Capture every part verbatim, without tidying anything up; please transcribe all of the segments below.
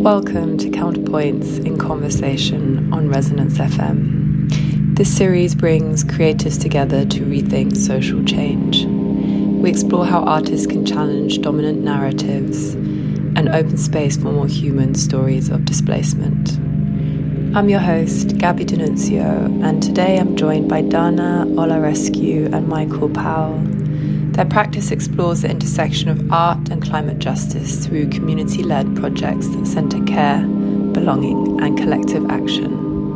Welcome to Counterpoints in Conversation on Resonance F M. This series brings creatives together to rethink social change. We explore how artists can challenge dominant narratives and open space for more human stories of displacement. I'm your host, Gabby D'Annunzio, and today I'm joined by Dana Olarescu and Michael Powell. Their practice explores the intersection of art and climate justice through community-led projects that centre care, belonging, and collective action.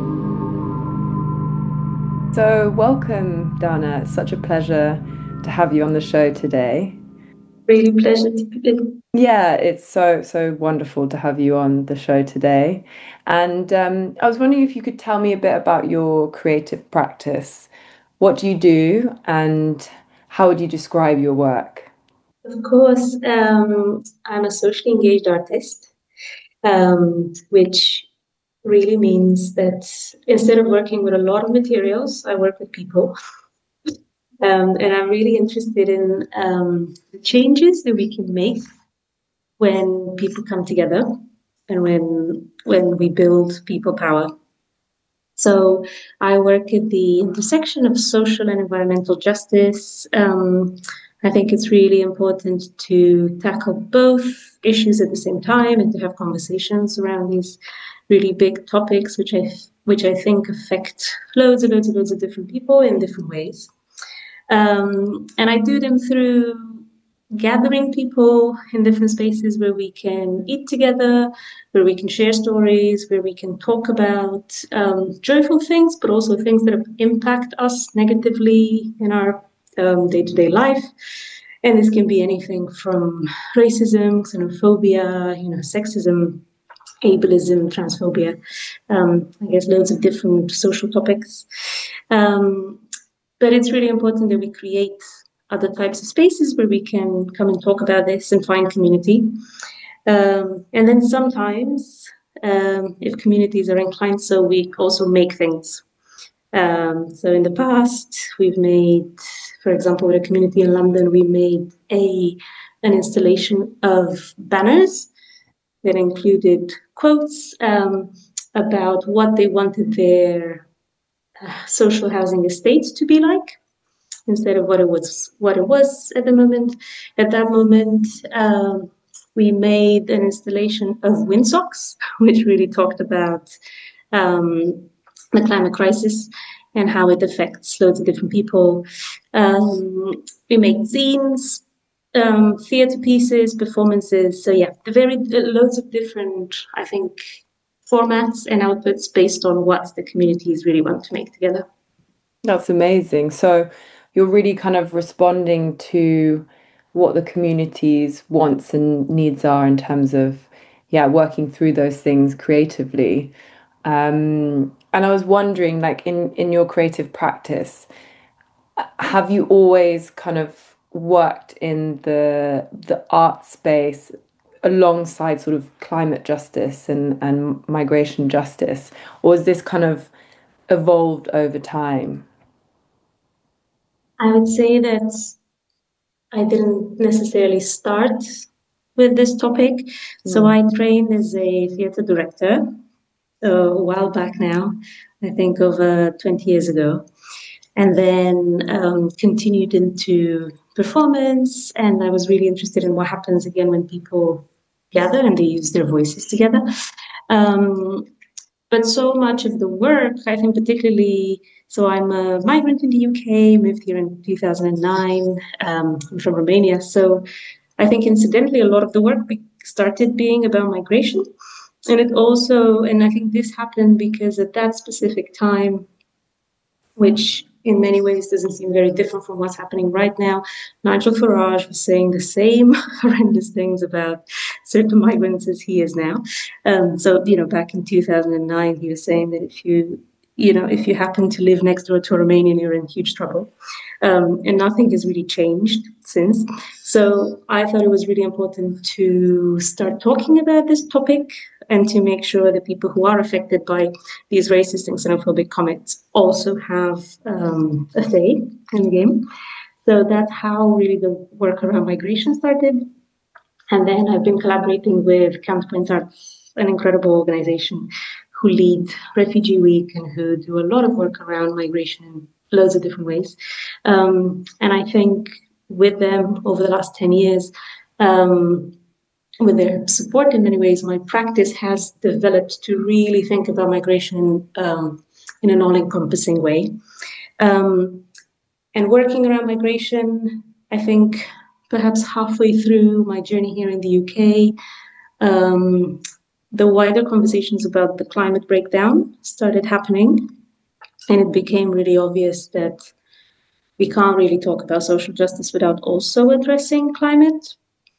So welcome, Dana. It's such a pleasure to have you on the show today. Really pleasure to be here. Yeah, it's so, so wonderful to have you on the show today. And um, I was wondering if you could tell me a bit about your creative practice. What do you do and how would you describe your work? Of course, um, I'm a socially engaged artist, um, which really means that instead of working with a lot of materials, I work with people. Um, and I'm really interested in um, the changes that we can make when people come together and when when we build people power. So I work at the intersection of social and environmental justice. Um, I think it's really important to tackle both issues at the same time and to have conversations around these really big topics, which I which I think affect loads and loads and loads of different people in different ways. Um, and I do them through gathering people in different spaces where we can eat together, where we can share stories, where we can talk about um, joyful things, but also things that impact us negatively in our um, day-to-day life. And this can be anything from racism, xenophobia, you know, sexism, ableism, transphobia, um, I guess loads of different social topics. Um, but it's really important that we create other types of spaces where we can come and talk about this and find community. Um, and then sometimes, um, if communities are inclined, so we also make things. Um, so in the past, we've made, for example, with a community in London, we made a an installation of banners that included quotes um, about what they wanted their uh, social housing estates to be like, instead of what it was what it was at the moment. At that moment, um, we made an installation of windsocks, which really talked about um, the climate crisis and how it affects loads of different people. Um, we made zines, um, theatre pieces, performances. So yeah, the very loads of different, I think, formats and outputs based on what the communities really want to make together. That's amazing. So you're really kind of responding to what the community's wants and needs are in terms of, yeah, working through those things creatively. Um, and I was wondering, like in in your creative practice, have you always kind of worked in the the art space alongside sort of climate justice and and migration justice, or is this kind of evolved over time? I would say that I didn't necessarily start with this topic. So I trained as a theatre director uh, a while back now, I think over twenty years ago, and then um, continued into performance. And I was really interested in what happens again when people gather and they use their voices together. Um, but so much of the work, I think particularly, so I'm a migrant in the U K, moved here in two thousand nine, um, I'm from Romania. So I think incidentally, a lot of the work started being about migration. And it also, and I think this happened because at that specific time, which in many ways doesn't seem very different from what's happening right now, Nigel Farage was saying the same horrendous things about certain migrants as he is now. Um, so, you know, back in two thousand nine, he was saying that if you, you know, if you happen to live next door to a Romanian, you're in huge trouble. Um, and nothing has really changed since. So I thought it was really important to start talking about this topic and to make sure that people who are affected by these racist and xenophobic comments also have um, a say in the game. So that's how really the work around migration started. And then I've been collaborating with Counterpoint Arts an incredible organization who lead Refugee Week and who do a lot of work around migration in loads of different ways. Um, and I think with them over the last ten years, um, with their support in many ways, my practice has developed to really think about migration um, in an all-encompassing way. Um, and working around migration, I think perhaps halfway through my journey here in the U K, um, the wider conversations about the climate breakdown started happening. And it became really obvious that we can't really talk about social justice without also addressing climate.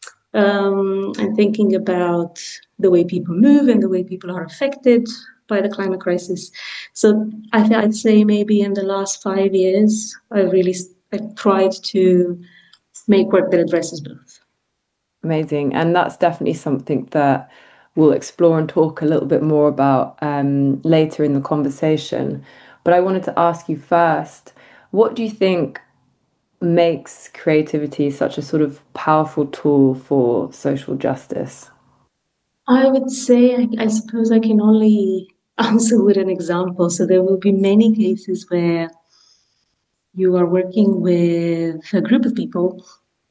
Um, and thinking about the way people move and the way people are affected by the climate crisis. So I th- I'd say maybe in the last five years, I really I've tried to make work that addresses both. Amazing. And that's definitely something that we'll explore and talk a little bit more about um, later in the conversation. But I wanted to ask you first, what do you think makes creativity such a sort of powerful tool for social justice? I would say, I, I suppose I can only answer with an example. So there will be many cases where you are working with a group of people,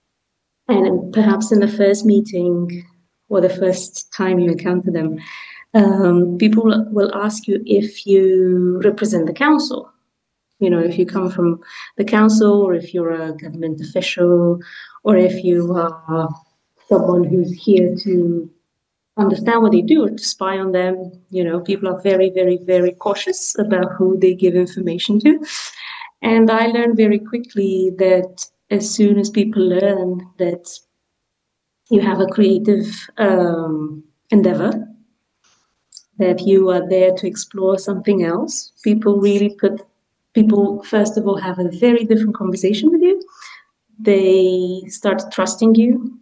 and perhaps in the first meeting or the first time you encounter them, um, people will ask you if you represent the council. You know, if you come from the council, or if you're a government official, or if you are someone who's here to understand what they do or to spy on them. You know, people are very, very, very cautious about who they give information to. And I learned very quickly that as soon as people learn that you have a creative um, endeavor, that you are there to explore something else, people really put, people first of all have a very different conversation with you. They start trusting you.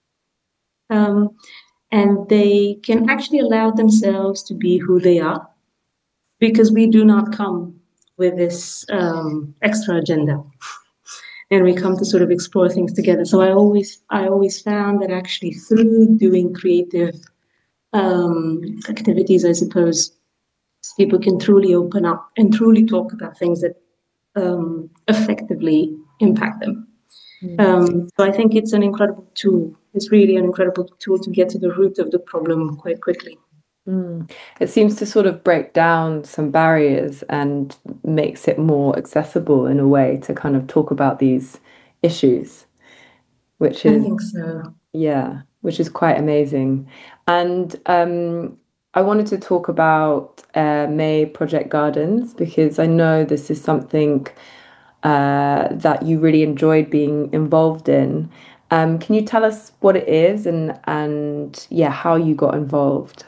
Um, and they can actually allow themselves to be who they are, because we do not come with this um, extra agenda, and we come to sort of explore things together. So I always, I always found that actually through doing creative um, activities, I suppose, people can truly open up and truly talk about things that um, effectively impact them. Mm. Um, so I think it's an incredible tool. It's really an incredible tool to get to the root of the problem quite quickly. Mm. It seems to sort of break down some barriers and makes it more accessible in a way to kind of talk about these issues, which is, I think so. Yeah, which is quite amazing. And um, I wanted to talk about uh, May Project Gardens because I know this is something uh, that you really enjoyed being involved in. Um, can you tell us what it is and and yeah, how you got involved?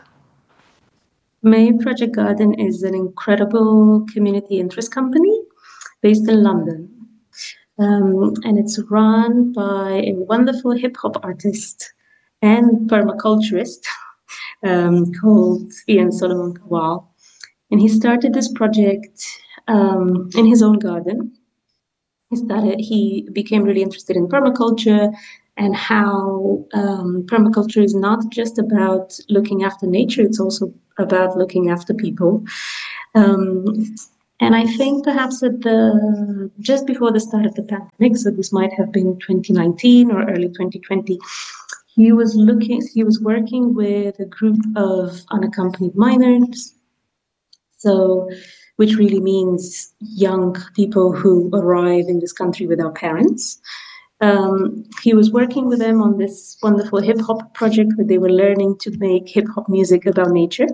May Project Garden is an incredible community interest company based in London. Um, and it's run by a wonderful hip hop artist and permaculturist um, called Ian Solomon Kowal. And he started this project um, in his own garden. He started, he became really interested in permaculture and how um, permaculture is not just about looking after nature, it's also about looking after people. Um, and I think perhaps at the just before the start of the pandemic, so this might have been twenty nineteen or early twenty twenty, he was looking, he was working with a group of unaccompanied minors. So, which really means young people who arrive in this country without parents. Um, he was working with them on this wonderful hip hop project where they were learning to make hip hop music about nature.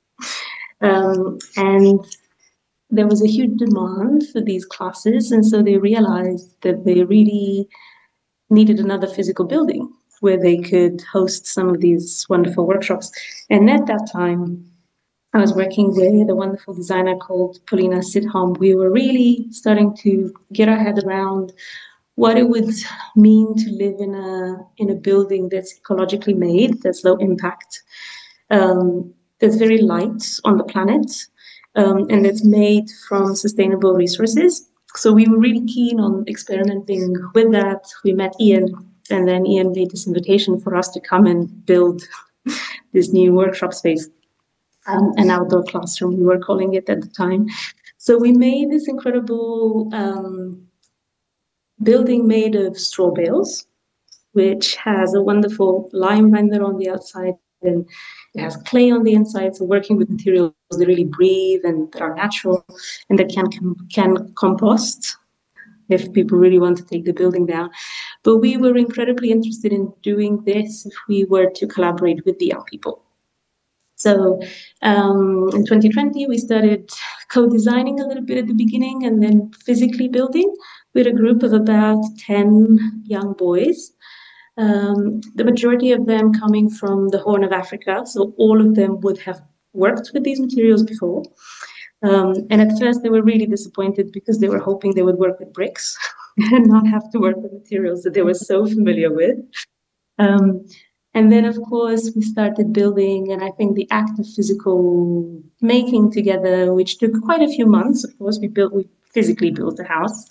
Um, and there was a huge demand for these classes, and so they realized that they really needed another physical building where they could host some of these wonderful workshops. And at that time, I was working with a wonderful designer called Paulina Sidholm. We were really starting to get our head around what it would mean to live in a in a building that's ecologically made, that's low impact, um, that's very light on the planet, um, and that's made from sustainable resources. So we were really keen on experimenting with that. We met Ian, and then Ian made this invitation for us to come and build this new workshop space, um, an outdoor classroom, we were calling it at the time. So we made this incredible um, building made of straw bales, which has a wonderful lime render on the outside, and it has clay on the inside. So working with materials that really breathe and that are natural and that can can compost if people really want to take the building down. But we were incredibly interested in doing this if we were to collaborate with the young people. So um, in twenty twenty, we started co-designing a little bit at the beginning and then physically building with a group of about ten young boys. Um, the majority of them coming from the Horn of Africa, so all of them would have worked with these materials before. Um, and at first they were really disappointed because they were hoping they would work with bricks and not have to work with materials that they were so familiar with. Um, and then, of course, we started building, and I think the act of physical making together, which took quite a few months, of course, we built, we physically built the house,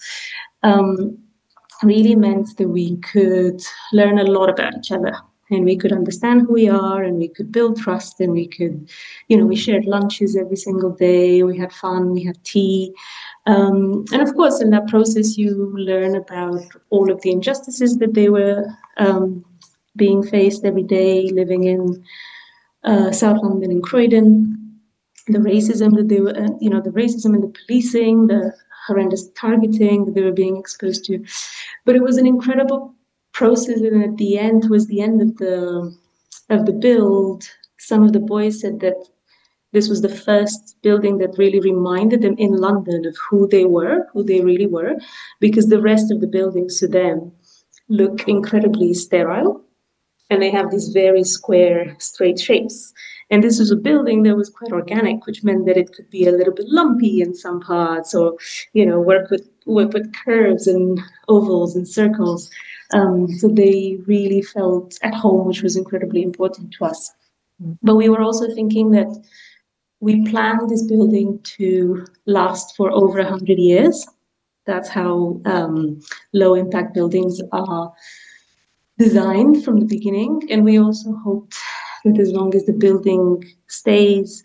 um, really meant that we could learn a lot about each other, and we could understand who we are, and we could build trust, and we could, you know, we shared lunches every single day, we had fun, we had tea. Um, and of course, in that process, you learn about all of the injustices that they were um, being faced every day, living in uh, South London in Croydon, the racism that they were, uh, you know, the racism and the policing, the horrendous targeting that they were being exposed to. But it was an incredible process, and at the end was the end of the of the build. Some of the boys said that this was the first building that really reminded them in London of who they were, who they really were, because the rest of the buildings to them look incredibly sterile, and they have these very square, straight shapes. And this was a building that was quite organic, which meant that it could be a little bit lumpy in some parts, or, you know, work with work with curves and ovals and circles. Um, so they really felt at home, which was incredibly important to us. But we were also thinking that we planned this building to last for over one hundred years. That's how um, low impact buildings are designed from the beginning. And we also hoped that as long as the building stays,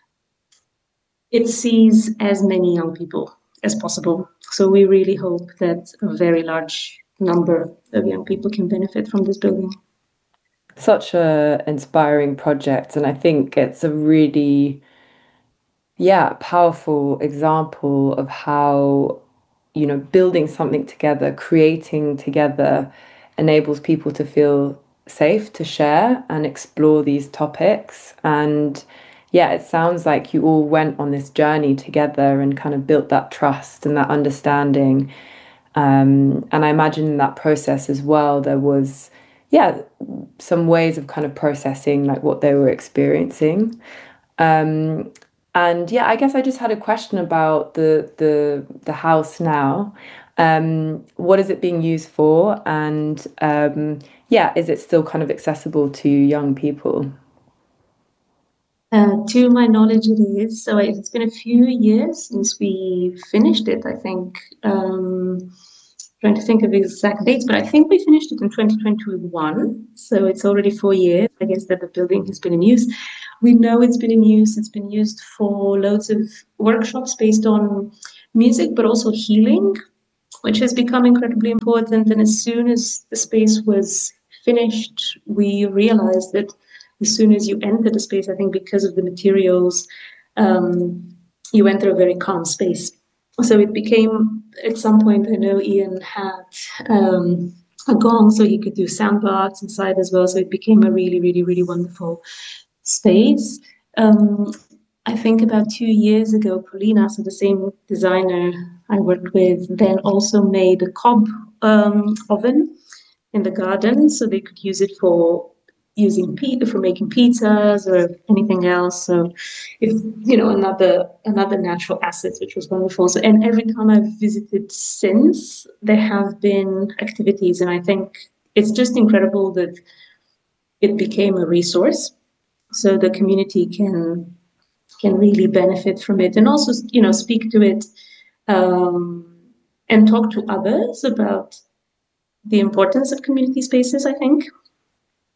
it sees as many young people as possible. So we really hope that a very large number of young people can benefit from this building. Such a inspiring project, and I think it's a really, yeah, powerful example of how, you know, building something together, creating together enables people to feel safe to share and explore these topics. And yeah, it sounds like you all went on this journey together and kind of built that trust and that understanding. Um, and I imagine in that process as well, there was, yeah, some ways of kind of processing like what they were experiencing. Um, and yeah, I guess I just had a question about the the the house now. Um, what is it being used for? And um, yeah, is it still kind of accessible to young people? Uh, to my knowledge, it is. So it's been a few years since we finished it, I think. Um, trying to think of the exact dates, but I think we finished it in twenty twenty-one. So it's already four years, I guess, that the building has been in use. We know it's been in use. It's been used for loads of workshops based on music, but also healing, which has become incredibly important. And as soon as the space was finished, we realized that as soon as you enter the space, I think because of the materials, um, you enter a very calm space. So it became, at some point, I know Ian had um, a gong so he could do sound baths inside as well. So it became a really, really, really wonderful space. Um, I think about two years ago, Paulina, so the same designer I worked with, then also made a cob um, oven in the garden, so they could use it for using pizza, for making pizzas or anything else. So it's, you know, another another natural asset, which was wonderful. So, and every time I've visited since, there have been activities, and I think it's just incredible that it became a resource, so the community can can really benefit from it, and also, you know, speak to it um, and talk to others about the importance of community spaces, I think.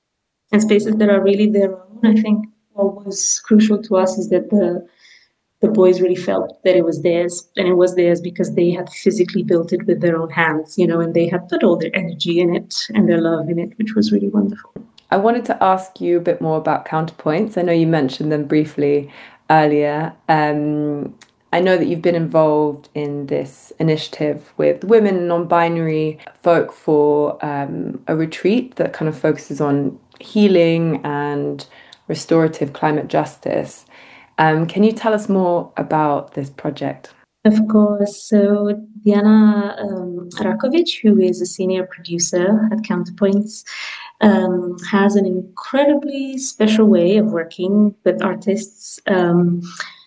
and spaces that are really their own. I think what was crucial to us is that the the boys really felt that it was theirs, and it was theirs because they had physically built it with their own hands, you know, and they had put all their energy in it and their love in it, which was really wonderful. I wanted to ask you a bit more about Counterpoints. I know you mentioned them briefly earlier. Um, I know that you've been involved in this initiative with women and non-binary folk for um, a retreat that kind of focuses on healing and restorative climate justice. Um, can you tell us more about this project? Of course. So Diana um, Rakovic, who is a senior producer at Counterpoints, um, has an incredibly special way of working with artists. Um,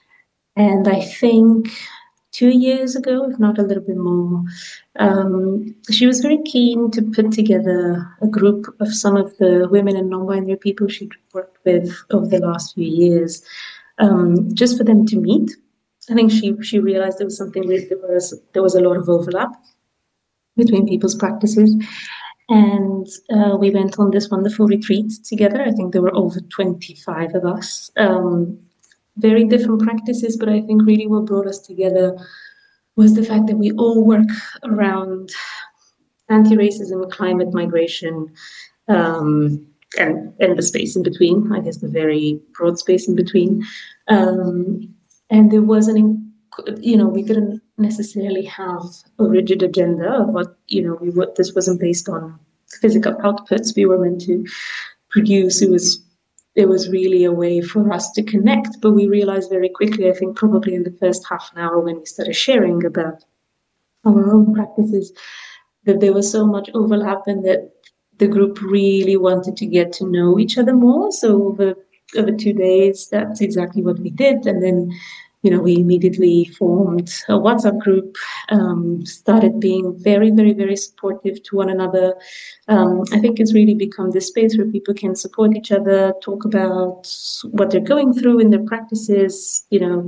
and I think two years ago, if not a little bit more, um, she was very keen to put together a group of some of the women and non-binary people she'd worked with over the last few years, um, just for them to meet. I think she she realized there was something where there was there was a lot of overlap between people's practices, and uh, we went on this wonderful retreat together. I think there were over twenty-five of us. Um, very different practices, but I think really what brought us together was the fact that we all work around anti-racism, climate migration, um, and and the space in between. I guess the very broad space in between. Um, and there was an, you know, we didn't necessarily have a rigid agenda of what, you know, we what this wasn't based on physical outputs we were meant to produce. It was it was really a way for us to connect. But we realized very quickly, I think probably in the first half an hour when we started sharing about our own practices, that there was so much overlap and that the group really wanted to get to know each other more. So over over two days, that's exactly what we did. And then, you know, we immediately formed a WhatsApp group, um, started being very, very, very supportive to one another. Um, I think it's really become this space where people can support each other, talk about what they're going through in their practices. You know,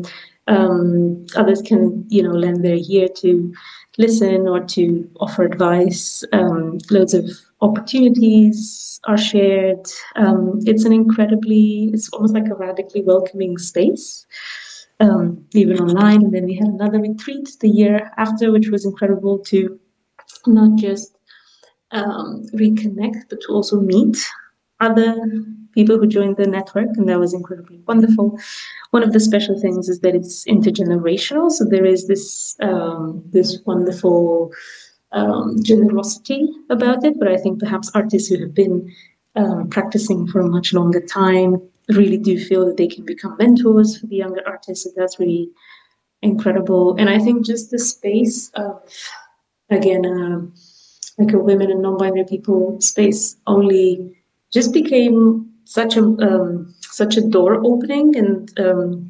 um, others can, you know, lend their ear to listen or to offer advice. Um, loads of opportunities are shared. Um, it's an incredibly, it's almost like a radically welcoming space. Um, even online. And then we had another retreat the year after, which was incredible to not just um, reconnect, but to also meet other people who joined the network, and that was incredibly wonderful. One of the special things is that it's intergenerational, so there is this um, this wonderful um, generosity about it. But I think perhaps artists who have been um, practicing for a much longer time really do feel that they can become mentors for the younger artists, and that's really incredible. And I think just the space of, again, uh, like a women and non-binary people space only just became such a um, such a door opening. And um,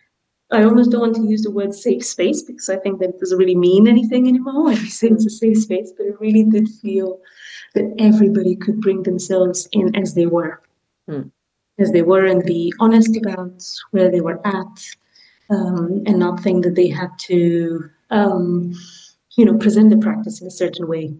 I almost don't want to use the word safe space because I think that it doesn't really mean anything anymore when we say it's a safe space, but it really did feel that everybody could bring themselves in as they were. Mm. As they were, and be honest about where they were at, um, and not think that they had to, um, you know, present the practice in a certain way.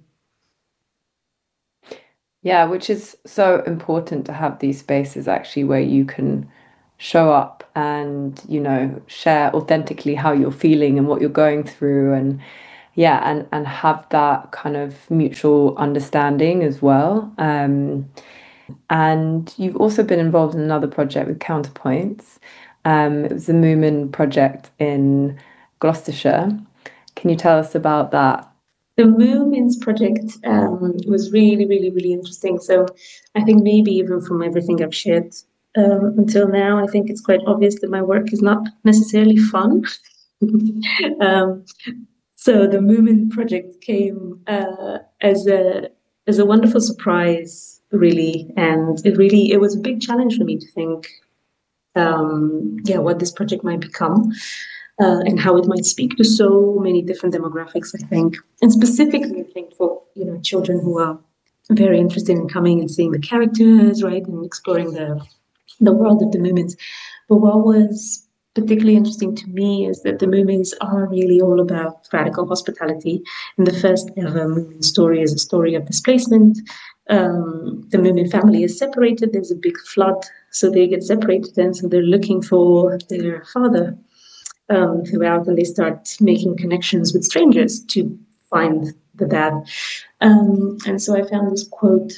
Yeah, which is so important to have these spaces actually where you can show up and, you know, share authentically how you're feeling and what you're going through, and yeah, and and have that kind of mutual understanding as well. Um, and you've also been involved in another project with Counterpoints. Um, it was the Moomin project in Gloucestershire. Can you tell us about that? The Moomins project um, was really, really, really interesting. So I think maybe even from everything I've shared um, until now, I think it's quite obvious that my work is not necessarily fun. um, so the Moomin project came uh, as a as a wonderful surprise, really, and it really it was a big challenge for me to think, um, yeah, what this project might become. Uh, and how it might speak to so many different demographics, I think. And specifically, I think for, you know, children who are very interested in coming and seeing the characters, right, and exploring the the world of the Moomins. But what was particularly interesting to me is that the Moomins are really all about radical hospitality. And the first ever Moomin story is a story of displacement. Um, the Moomin family is separated. There's a big flood, so they get separated, and so they're looking for their father um, throughout, and they start making connections with strangers to find the dad. Um, and so I found this quote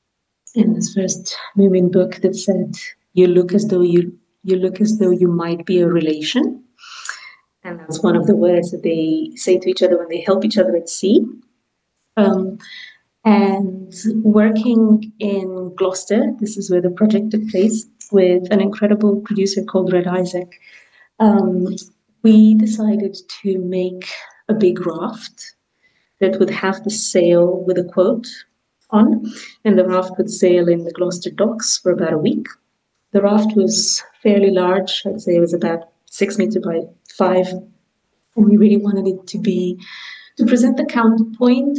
in this first Moomin book that said, "You look as though you you look as though you might be a relation." And that's one of the words that they say to each other when they help each other at sea. Um, and working in Gloucester, this is where the project took place, with an incredible producer called Red Isaac, um, we decided to make a big raft that would have the sail with a quote on, and the raft would sail in the Gloucester docks for about a week. The raft was fairly large. I'd say it was about six meters by five. And we really wanted it to be, to present the counterpoint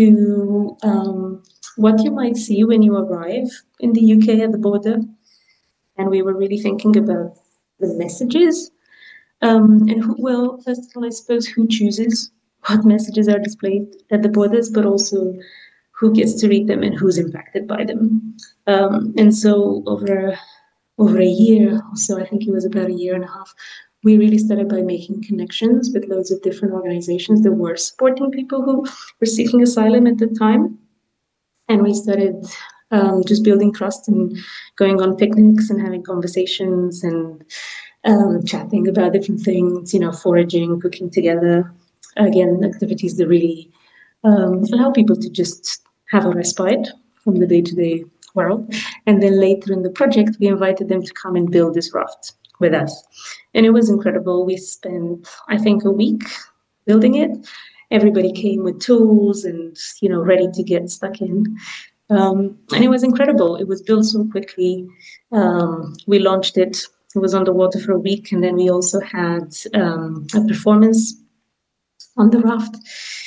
to um, what you might see when you arrive in the U K at the border. And we were really thinking about the messages. Um, and who, well, first of all, I suppose who chooses what messages are displayed at the borders, but also who gets to read them and who's impacted by them. Um, and so over over a year or so, I think it was about a year and a half, we really started by making connections with loads of different organizations that were supporting people who were seeking asylum at the time. And we started um, just building trust and going on picnics and having conversations and um, chatting about different things, you know, foraging, cooking together. Again, activities that really um, allow people to just have a respite from the day-to-day world. And then later in the project, we invited them to come and build this raft with us. And it was incredible. We spent, I think, a week building it. Everybody came with tools and, you know, ready to get stuck in. Um, and it was incredible. It was built so quickly. Um, we launched it. It was on the water for a week. And then we also had um, a performance on the raft,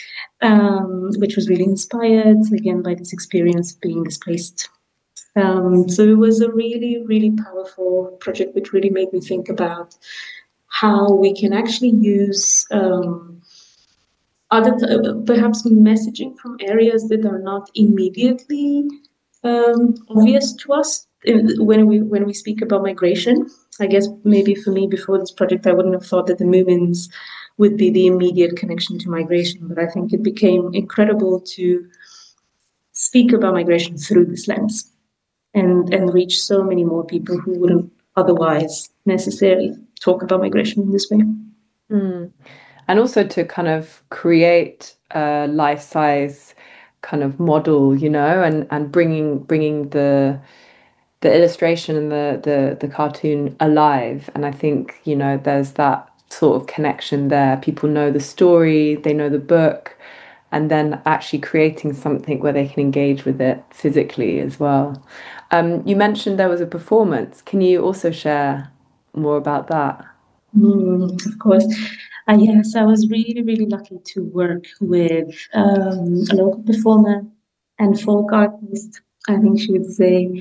um, which was really inspired, again, by this experience of being displaced. Um, so it was a really, really powerful project, which really made me think about how we can actually use um, other, t- perhaps messaging from areas that are not immediately um, obvious to us when we when we speak about migration. I guess maybe for me before this project, I wouldn't have thought that the Moomins would be the immediate connection to migration, but I think it became incredible to speak about migration through this lens. And, and reach so many more people who wouldn't otherwise necessarily talk about migration in this way. Mm. And also to kind of create a life-size kind of model, you know, and, and bringing bringing the the illustration and the, the the cartoon alive. And I think, you know, there's that sort of connection there. People know the story, they know the book, and then actually creating something where they can engage with it physically as well. Um, you mentioned there was a performance. Can you also share more about that? Mm, of course. Uh, yes, I was really, really lucky to work with um, a local performer and folk artist, I think she would say.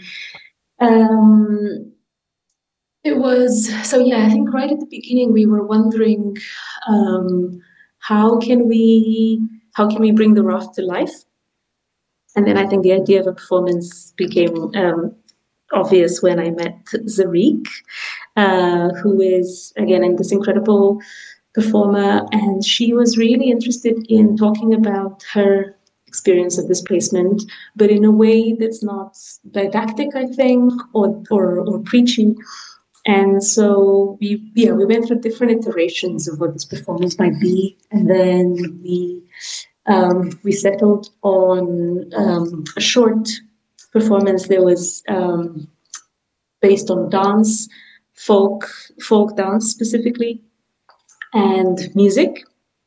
Um, it was, so yeah, I think right at the beginning we were wondering um, how can we how can we bring the raft to life? And then I think the idea of a performance became um, obvious when I met Zarik, uh, who is, again, this incredible performer. And she was really interested in talking about her experience of displacement, but in a way that's not didactic, I think, or, or, or preachy. And so we, yeah, we went through different iterations of what this performance might be. And then we um, we settled on um, a short performance that was um, based on dance, folk, folk dance specifically, and music.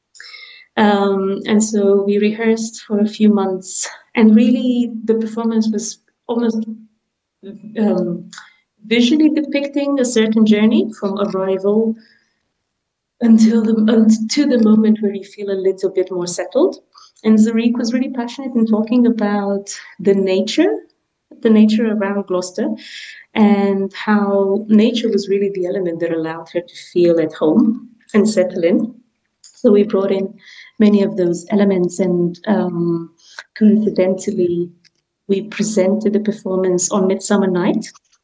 Um, and so we rehearsed for a few months, and really the performance was almost um, visually depicting a certain journey from arrival until the to the moment where you feel a little bit more settled. And Zarik was really passionate in talking about the nature, the nature around Gloucester, and how nature was really the element that allowed her to feel at home and settle in. So we brought in many of those elements, and um, coincidentally, we presented the performance on Midsummer Night.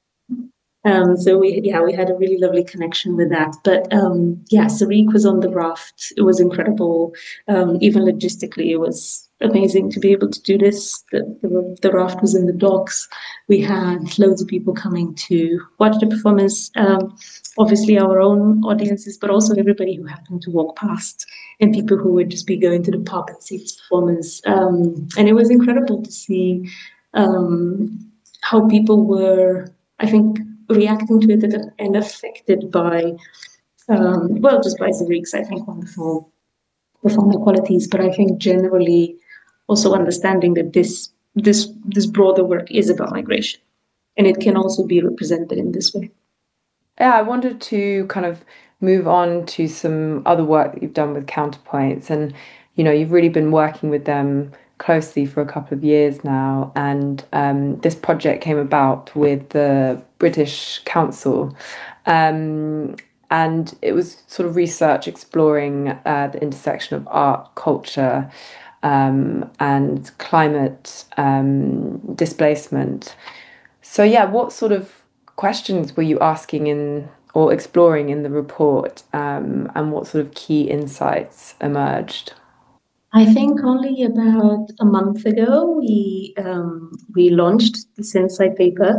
Um, so we, yeah, we had a really lovely connection with that. But um, yeah, Sariq was on the raft. It was incredible. Um, even logistically, it was amazing to be able to do this. The, the, the raft was in the docks. We had loads of people coming to watch the performance. Um, obviously, our own audiences, but also everybody who happened to walk past, and people who would just be going to the pub and see this performance. Um, and it was incredible to see um, how people were, I think, reacting to it and affected by, um, well, just by Zariq's, I think, wonderful performing qualities, but I think generally also understanding that this this this broader work is about migration, and it can also be represented in this way. Yeah, I wanted to kind of move on to some other work that you've done with Counterpoints, and you know, you've really been working with them closely for a couple of years now, and um, this project came about with the British Council, um, and it was sort of research exploring uh, the intersection of art, culture, um, and climate um, displacement. So yeah, what sort of questions were you asking in or exploring in the report, um, and what sort of key insights emerged? I think only about a month ago we um, we launched this insight paper,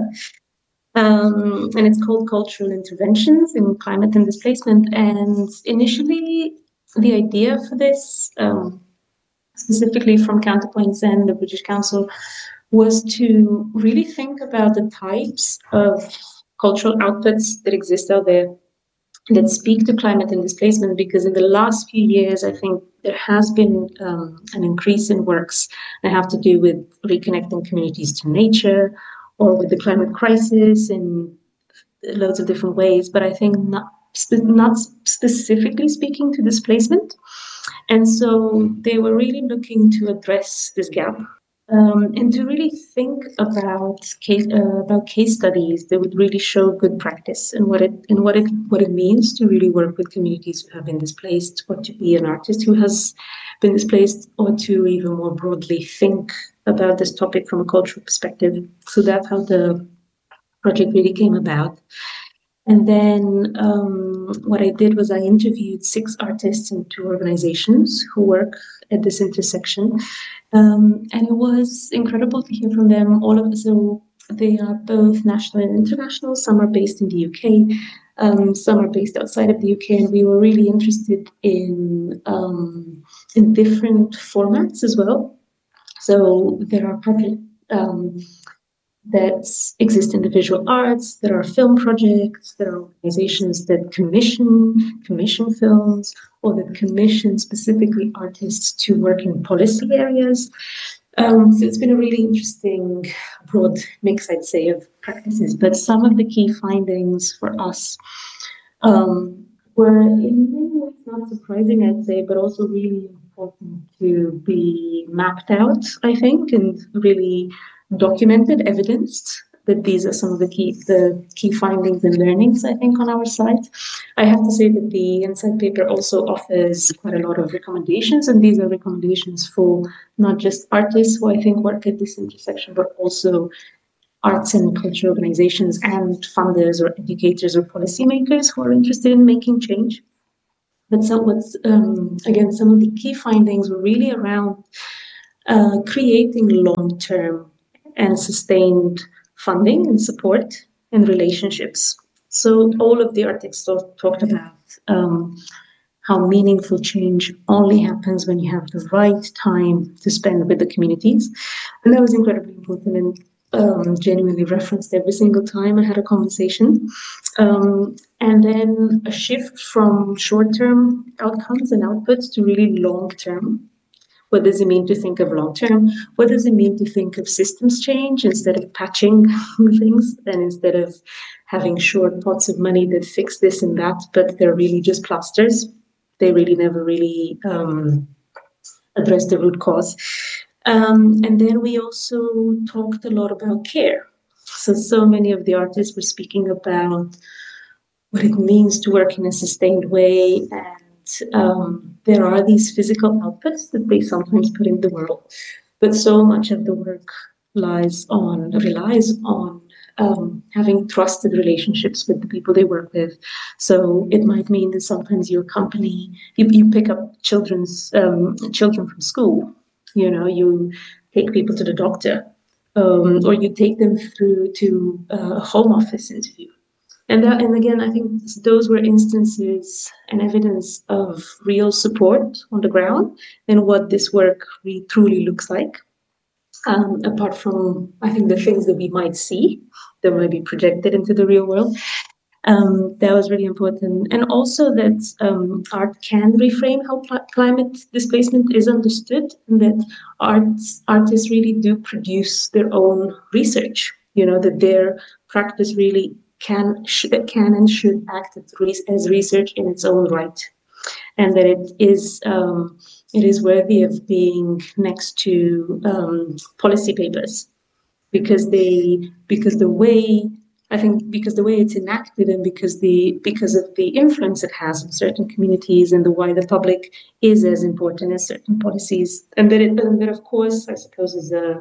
um, and it's called Cultural Interventions in Climate and Displacement. And initially, the idea for this, um, specifically from Counterpoints and the British Council, was to really think about the types of cultural outputs that exist out there that speak to climate and displacement, because in the last few years, I think there has been um, an increase in works that have to do with reconnecting communities to nature or with the climate crisis in loads of different ways, but I think not, spe- not specifically speaking to displacement. And so they were really looking to address this gap, um, and to really think about case uh, about case studies that would really show good practice and what it and what it what it means to really work with communities who have been displaced, or to be an artist who has been displaced, or to even more broadly think about this topic from a cultural perspective. So that's how the project really came about. And then um, what I did was I interviewed six artists and two organizations who work at this intersection. Um, and it was incredible to hear from them. All of so they are both national and international. Some are based in the U K, um, some are based outside of the U K, and we were really interested in um, in different formats as well. So there are project um, that exist in the visual arts, there are film projects, there are organizations that commission commission films, or that commission specifically artists to work in policy areas. Um, so it's been a really interesting broad mix, I'd say, of practices. But some of the key findings for us um, were in many ways not surprising, I'd say, but also really important to be mapped out, I think, and really documented, evidenced, that these are some of the key the key findings and learnings, I think, on our site. I have to say that the insight paper also offers quite a lot of recommendations, and these are recommendations for not just artists who I think work at this intersection, but also arts and culture organizations and funders or educators or policymakers who are interested in making change. But so what's um, again, some of the key findings were really around uh, creating long-term and sustained funding and support and relationships. So all of the articles talked about um, how meaningful change only happens when you have the right time to spend with the communities. And that was incredibly important, and um, genuinely referenced every single time I had a conversation. Um, and then a shift from short-term outcomes and outputs to really long-term. What does it mean to think of long term? What does it mean to think of systems change instead of patching things, and instead of having short pots of money that fix this and that, but they're really just plasters? They really never really um, address the root cause. Um, and then we also talked a lot about care. So, so many of the artists were speaking about what it means to work in a sustained way. And um, there are these physical outputs that they sometimes put in the world, but so much of the work lies on, relies on um, having trusted relationships with the people they work with. So it might mean that sometimes your company, you, you pick up children's um, children from school, you know, you take people to the doctor, um, or you take them through to a home office interview. And that, and again, I think those were instances and evidence of real support on the ground and what this work really truly looks like. Um, apart from, I think, the things that we might see that might be projected into the real world. Um, that was really important. And also that um, art can reframe how pl- climate displacement is understood, and that arts, artists really do produce their own research, you know, that their practice really can, sh- can and should act as research in its own right. And that it is um, it is worthy of being next to um, policy papers, because they because the way I think because the way it's enacted, and because the because of the influence it has on certain communities and the wider public, is as important as certain policies. And that it and that of course, I suppose, as a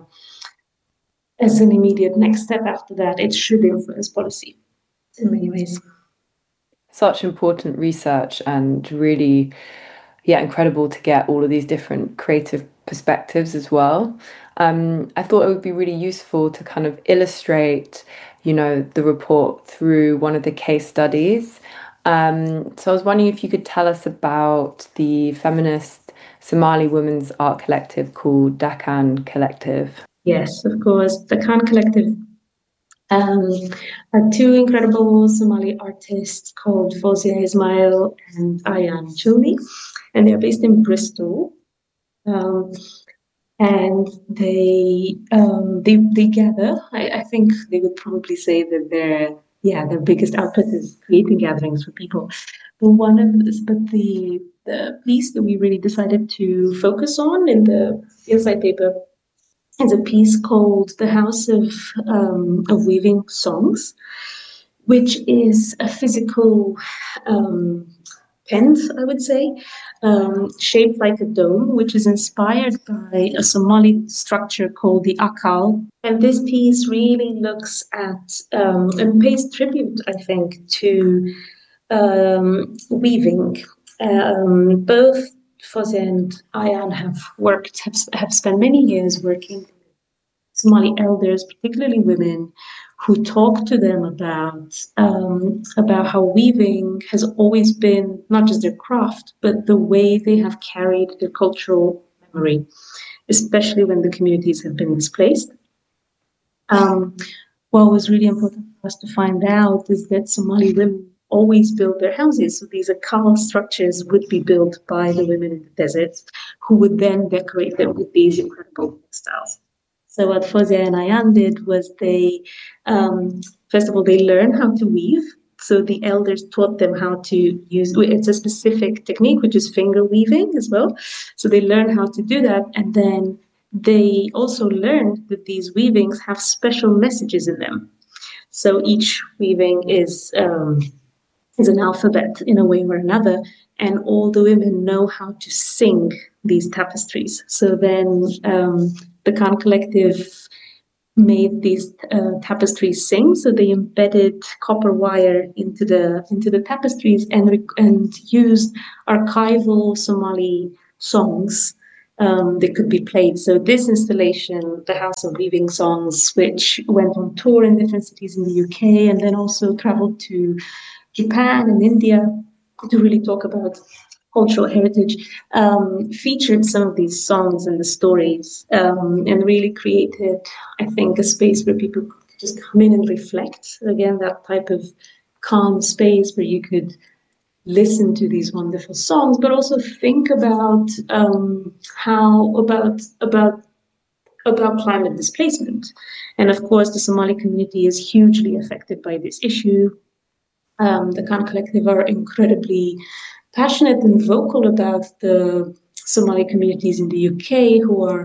as an immediate next step after that, it should influence policy in many ways. Such important research, and really, yeah, incredible to get all of these different creative perspectives as well. Um, I thought it would be really useful to kind of illustrate, you know, the report through one of the case studies. Um, so I was wondering if you could tell us about the feminist Somali women's art collective called Dakan Collective. Yes, of course. Dakan Collective um, are two incredible Somali artists called Fozia Ismail and Ayan Chumi, and they're based in Bristol. Um, and they um, they they gather. I, I think they would probably say that their yeah their biggest output is creating gatherings for people. But one of this, but the the piece that we really decided to focus on in the inside paper is a piece called "The House of um, of Weaving Songs," which is a physical um, tent, I would say, um, shaped like a dome, which is inspired by a Somali structure called the Akal. And this piece really looks at um, and pays tribute, I think, to um, weaving. Um, both Foze and Ayan have worked, have, have spent many years working with Somali elders, particularly women, who talk to them about um, about how weaving has always been not just their craft, but the way they have carried their cultural memory, especially when the communities have been displaced. Um, what was really important for us to find out is that Somali women always built their houses. So these akal structures would be built by the women in the desert, who would then decorate them with these incredible textiles. So what Fozia and Ayan did was they, um, first of all, they learned how to weave. So the elders taught them how to use, it's a specific technique, which is finger weaving as well. So they learned how to do that. And then they also learned that these weavings have special messages in them. So each weaving is um, is an alphabet in a way or another, and all the women know how to sing these tapestries. So then um, the Khan Collective made these uh, tapestries sing. So they embedded copper wire into the into the tapestries and and used archival Somali songs um, that could be played. So this installation, the House of Weaving Songs, which went on tour in different cities in the U K and then also traveled to Japan and India to really talk about cultural heritage, um, featured some of these songs and the stories, um, and really created, I think, a space where people could just come in and reflect. Again, that type of calm space where you could listen to these wonderful songs, but also think about um, how about about about climate displacement. And of course, the Somali community is hugely affected by this issue. Um, the Khan Collective are incredibly passionate and vocal about the Somali communities in the U K who are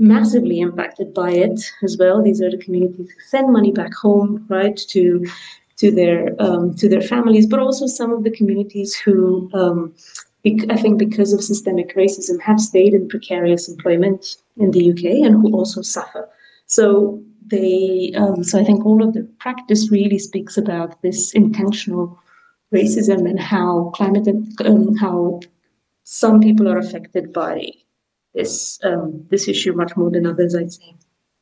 massively impacted by it as well. These are the communities who send money back home, right, to to their um, to their families, but also some of the communities who, um, I think, because of systemic racism, have stayed in precarious employment in the U K and who also suffer. So they, um, so I think all of the practice really speaks about this intentional racism and how climate, um, how some people are affected by this um, this issue much more than others, I'd say.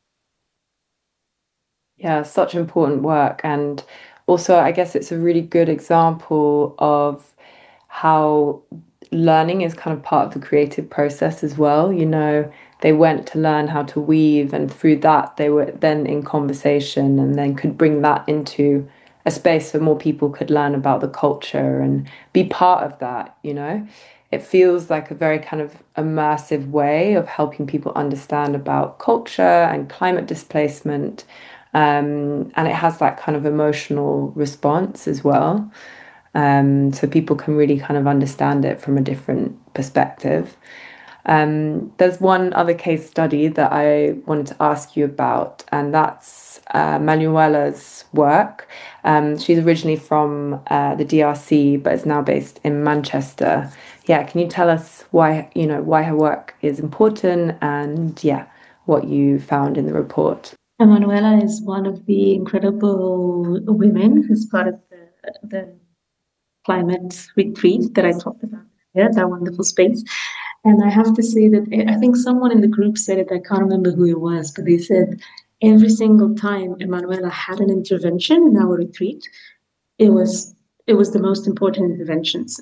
Yeah, such important work. And also, I guess it's a really good example of how learning is kind of part of the creative process as well. You know, they went to learn how to weave, and through that, they were then in conversation and then could bring that into a space where more people could learn about the culture and be part of that, you know. It feels like a very kind of immersive way of helping people understand about culture and climate displacement. Um, and it has that kind of emotional response as well. Um, so people can really kind of understand it from a different perspective. Um, there's one other case study that I wanted to ask you about, and that's uh, Manuela's work. Um, she's originally from uh, the D R C, but is now based in Manchester. Yeah, can you tell us why, you know, why her work is important and, yeah, what you found in the report? Manuela is one of the incredible women who's part of the, the climate retreat that I talked about. Yeah, that wonderful space. And I have to say that I think someone in the group said it, I can't remember who it was, but they said every single time Emanuela had an intervention in our retreat, it was it was the most important interventions.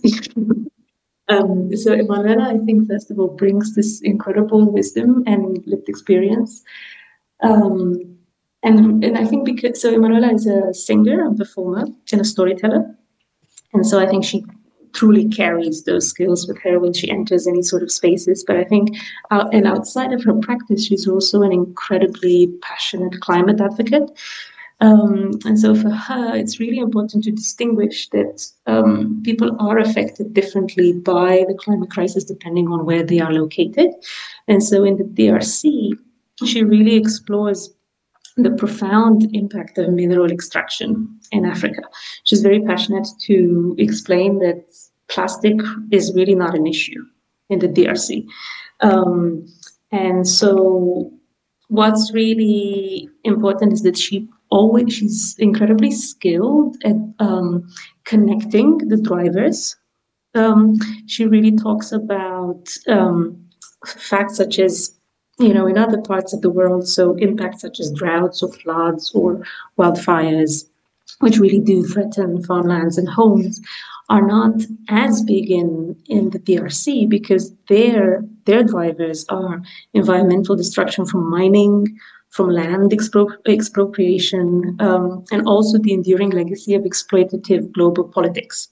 um, so Emanuela, I think, first of all, brings this incredible wisdom and lived experience. Um, and and I think because so Emanuela is a singer, a performer, and a storyteller. And so I think she truly carries those skills with her when she enters any sort of spaces. But I think, uh, and outside of her practice, she's also an incredibly passionate climate advocate. Um, and so for her, it's really important to distinguish that um, people are affected differently by the climate crisis depending on where they are located. And so in the D R C, she really explores the profound impact of mineral extraction in Africa. She's very passionate to explain that plastic is really not an issue in the D R C. Um, and so what's really important is that she always, she's incredibly skilled at um, connecting the drivers. Um, she really talks about um, facts such as, you know, in other parts of the world, so impacts such as droughts or floods or wildfires, which really do threaten farmlands and homes, are not as big in, in the D R C because their their drivers are environmental destruction from mining, from land expro- expropriation, um, and also the enduring legacy of exploitative global politics.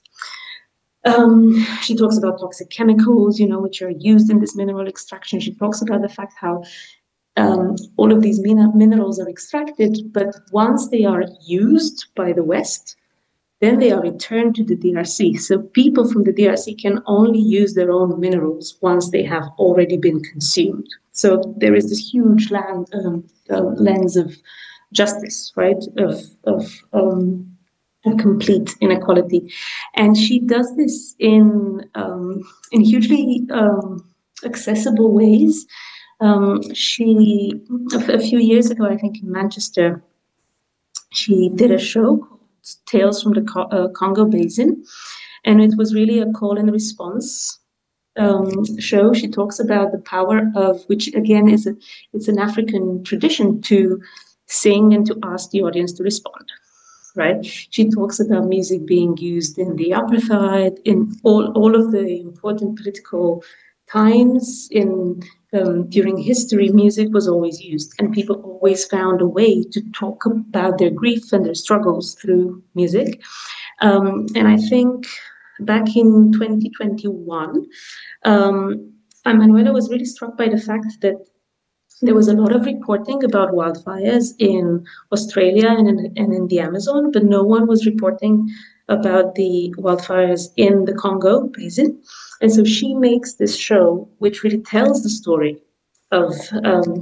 Um, she talks about toxic chemicals, you know, which are used in this mineral extraction. She talks about the fact how um, all of these min- minerals are extracted, but once they are used by the West, then they are returned to the D R C. So people from the D R C can only use their own minerals once they have already been consumed. So there is this huge land, um, uh, lens of justice, right? Of, of um, a complete inequality, and she does this in um, in hugely um, accessible ways. Um, she a, a few years ago, I think in Manchester, she did a show called Tales from the Co- uh, Congo Basin, and it was really a call and response um, show. She talks about the power of, which again is a, it's an African tradition to sing and to ask the audience to respond. Right? She talks about music being used in the apartheid, in all, all of the important political times in um, during history. Music was always used, and people always found a way to talk about their grief and their struggles through music. Um, and I think back in twenty twenty-one, um, Manuela was really struck by the fact that there was a lot of reporting about wildfires in Australia and in, and in the Amazon, but no one was reporting about the wildfires in the Congo Basin. And so she makes this show, which really tells the story of um,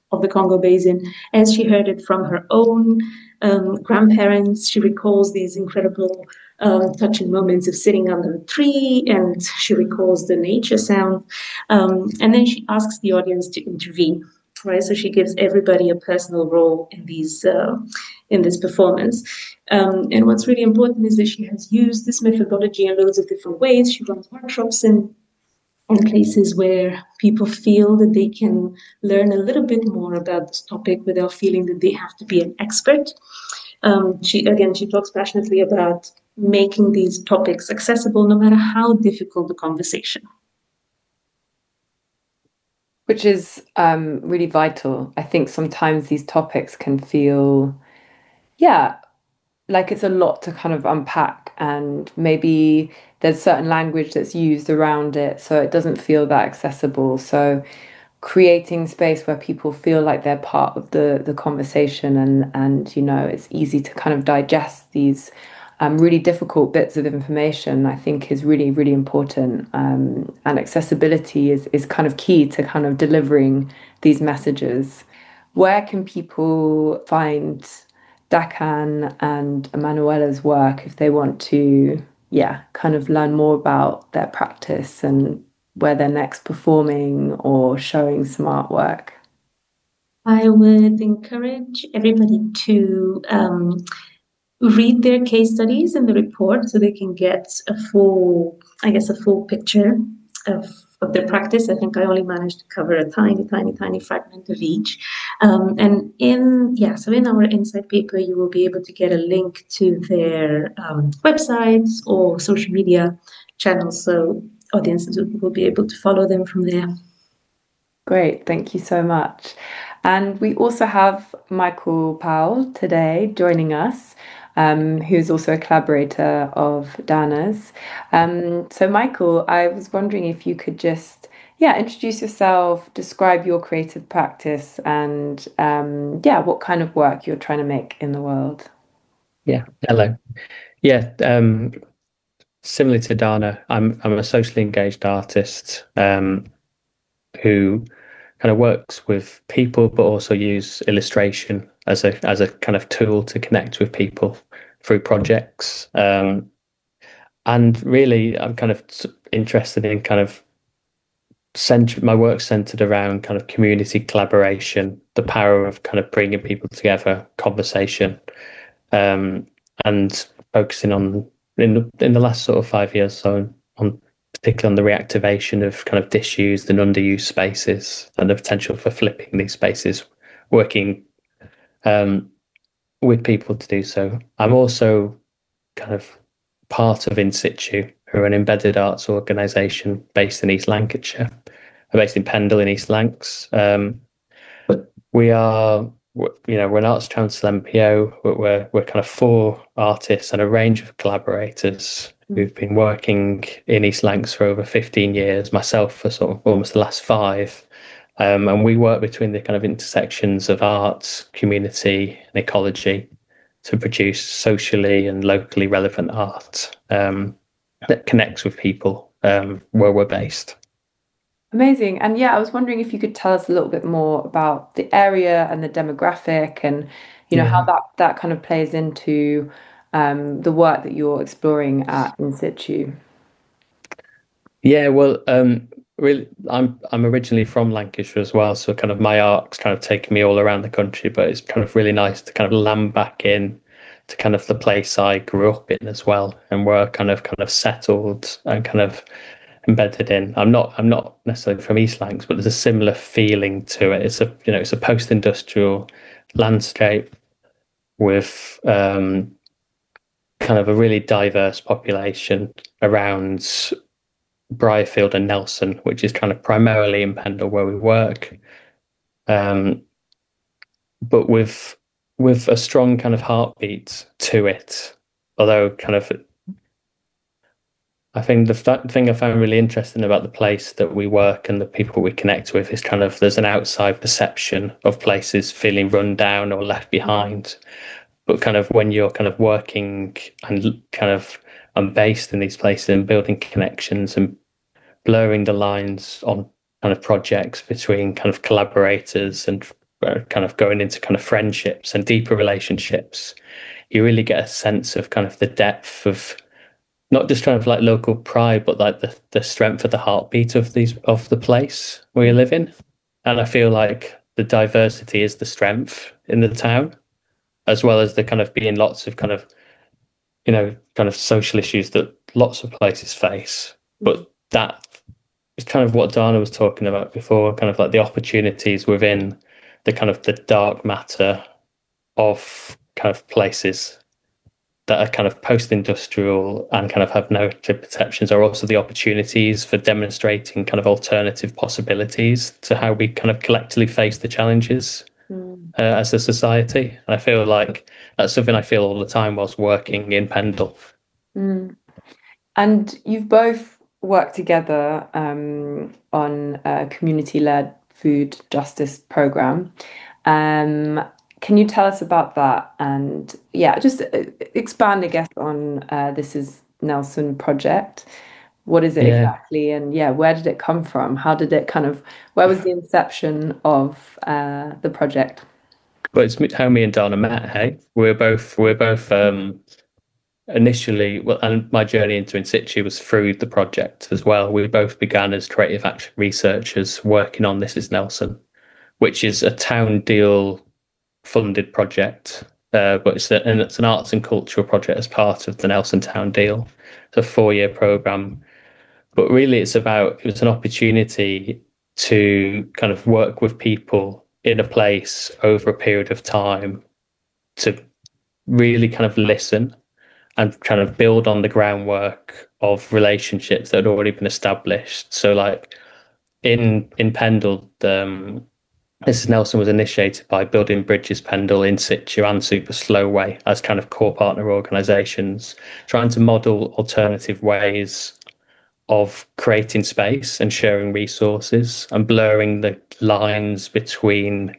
of the Congo Basin as she heard it from her own um, grandparents. She recalls these incredible um, touching moments of sitting under a tree, and she recalls the nature sound. Um, and then she asks the audience to intervene. Right, so she gives everybody a personal role in these uh, in this performance. Um, and what's really important is that she has used this methodology in loads of different ways. She runs workshops in in places where people feel that they can learn a little bit more about this topic without feeling that they have to be an expert. Um, she again, she talks passionately about making these topics accessible, no matter how difficult the conversation. Which is um, really vital. I think sometimes these topics can feel, yeah, like it's a lot to kind of unpack, and maybe there's certain language that's used around it, so it doesn't feel that accessible. So creating space where people feel like they're part of the the conversation, and and you know it's easy to kind of digest these um, really difficult bits of information, I think is really, really important. Um, and accessibility is is kind of key to kind of delivering these messages. Where can people find Dakan and Emanuela's work if they want to, yeah, kind of learn more about their practice and where they're next performing or showing some artwork? I would encourage everybody to um, read their case studies and the report so they can get a full, I guess, a full picture of, of their practice. I think I only managed to cover a tiny, tiny, tiny fragment of each. Um, and in, yeah, so in our insight paper, you will be able to get a link to their um, websites or social media channels. So audiences will be able to follow them from there. Great, thank you so much. And we also have Michael Powell today joining us, um, who's also a collaborator of Dana's. Um, so, Michael, I was wondering if you could just, yeah, introduce yourself, describe your creative practice, and um, yeah, what kind of work you're trying to make in the world. Yeah, hello. Yeah, um, similar to Dana, I'm I'm a socially engaged artist um, who kind of works with people, but also use illustration as a as a kind of tool to connect with people through projects. Um, and really, I'm kind of interested in kind of center my work centered around kind of community collaboration, the power of kind of bringing people together, conversation, um, and focusing on in the, in the last sort of five years, so on particularly on the reactivation of kind of disused and underused spaces and the potential for flipping these spaces, working um, with people to do so. I'm also kind of part of In Situ, who are an embedded arts organisation based in East Lancashire. We're based in Pendle in East Lancs. Um, we are, you know, we're an Arts Council M P O. We're we're kind of four artists and a range of collaborators who've been working in East Lancs for over fifteen years. Myself for sort of almost the last five. Um, and we work between the kind of intersections of arts, community, and ecology to produce socially and locally relevant art um, that connects with people um, where we're based. Amazing. And yeah, I was wondering if you could tell us a little bit more about the area and the demographic, and you know, yeah, how that that kind of plays into um, the work that you're exploring at In Situ. Yeah, well, um, really, I'm I'm originally from Lancashire as well, so kind of my art's kind of taken me all around the country, but it's kind of really nice to kind of land back in to kind of the place I grew up in as well, and where I kind of kind of settled and kind of embedded in. I'm not I'm not necessarily from East Lancs, but there's a similar feeling to it. It's a you know it's a post-industrial landscape with um, kind of a really diverse population around Briarfield and Nelson, which is kind of primarily in Pendle where we work, um, but with with a strong kind of heartbeat to it. Although kind of, I think the th- thing I found really interesting about the place that we work and the people we connect with is kind of there's an outside perception of places feeling run down or left behind, but kind of when you're kind of working and kind of and based in these places and building connections and blurring the lines on kind of projects between kind of collaborators and kind of going into kind of friendships and deeper relationships, you really get a sense of kind of the depth of not just kind of like local pride, but like the, the strength of the heartbeat of these of the place where you live in. And I feel like the diversity is the strength in the town, as well as the kind of being lots of kind of, you know, kind of social issues that lots of places face. But that is kind of what Dana was talking about before, kind of like the opportunities within the kind of the dark matter of kind of places that are kind of post-industrial and kind of have no perceptions, are also the opportunities for demonstrating kind of alternative possibilities to how we kind of collectively face the challenges mm. uh, as a society. And I feel like that's something I feel all the time whilst working in Pendle. Mm. And you've both worked together um, on a community-led food justice program. Um, Can you tell us about that? And yeah, just expand, I guess, on uh, This Is Nelson project. What is it yeah. exactly? And yeah, where did it come from? How did it kind of, where was the inception of uh, the project? Well, it's how me and Dana met, hey? We're both, we're both um, initially, well, and my journey into In Situ was through the project as well. We both began as creative action researchers working on This Is Nelson, which is a town deal funded project, uh, but it's, a, and it's an arts and cultural project as part of the Nelson Town Deal. It's a four-year programme, but really it's about, it was an opportunity to kind of work with people in a place over a period of time to really kind of listen and kind of build on the groundwork of relationships that had already been established. So like in, in Pendle, um, This Is Nelson was initiated by Building Bridges Pendle, In Situ and Super Slowway as kind of core partner organisations, trying to model alternative ways of creating space and sharing resources and blurring the lines between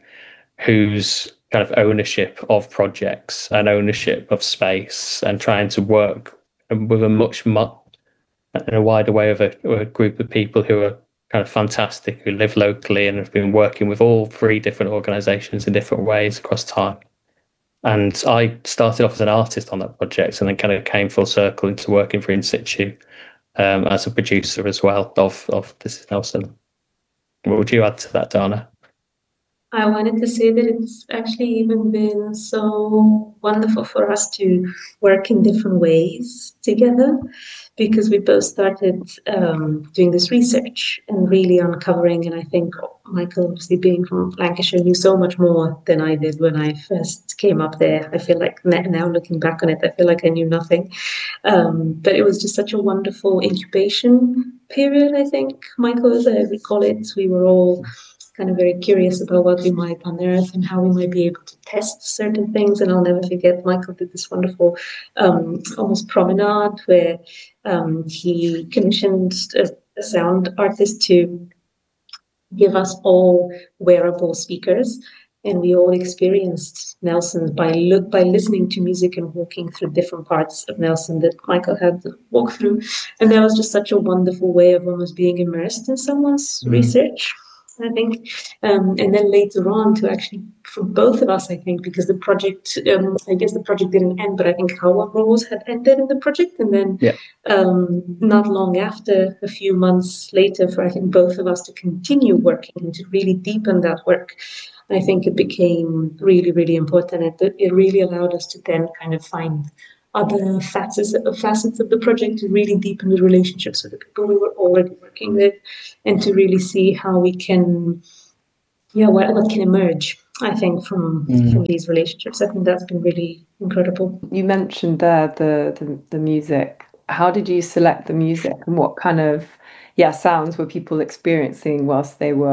whose kind of ownership of projects and ownership of space, and trying to work with a much, much in a wider way of a, a group of people who are kind of fantastic, who live locally and have been working with all three different organisations in different ways across time. And I started off as an artist on that project and then kind of came full circle into working for In Situ um, as a producer as well of, of This Is Nelson. What would you add to that, Dana? I wanted to say that it's actually even been so wonderful for us to work in different ways together, because we both started um, doing this research and really uncovering, and I think Michael, obviously being from Lancashire, knew so much more than I did when I first came up there. I feel like now looking back on it, I feel like I knew nothing. Um, but it was just such a wonderful incubation period, I think, Michael, as I recall it. We were all kind of very curious about what we might unearth and how we might be able to test certain things. And I'll never forget, Michael did this wonderful um, almost promenade where um, he commissioned a, a sound artist to give us all wearable speakers. And we all experienced Nelson by look by listening to music and walking through different parts of Nelson that Michael had to walk through. And that was just such a wonderful way of almost being immersed in someone's mm. research, I think. Um, and then later on to actually, for both of us, I think, because the project, um, I guess the project didn't end, but I think our roles had ended in the project. And then yeah. um, not long after, a few months later, for I think both of us to continue working and to really deepen that work, I think it became really, really important. It, it really allowed us to then kind of find other facets, facets of the project to really deepen the relationships with the people we were already working with, and to really see how we can, yeah, what, what can emerge, I think, from mm. from these relationships. I think that's been really incredible. You mentioned there the, the, the music. How did you select the music, and what kind of, yeah, sounds were people experiencing whilst they were